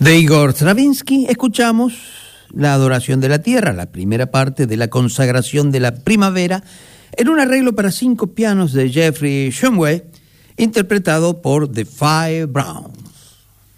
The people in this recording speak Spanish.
De Igor Stravinsky escuchamos La adoración de la tierra, la primera parte de la consagración de la primavera, en un arreglo para 5 pianos de Jeffrey Shumway, interpretado por The Five Browns.